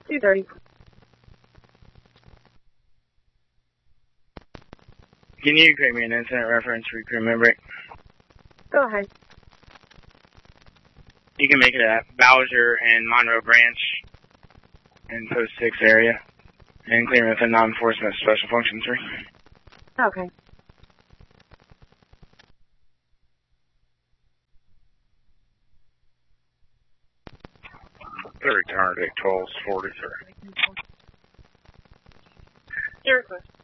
2:30. Can you create me an incident reference for recruitment break? Go ahead. You can make it at Bowser and Monroe Branch in Post 6 area. And clear with a non-enforcement special function 3. Okay. The return date 12:43. Your request.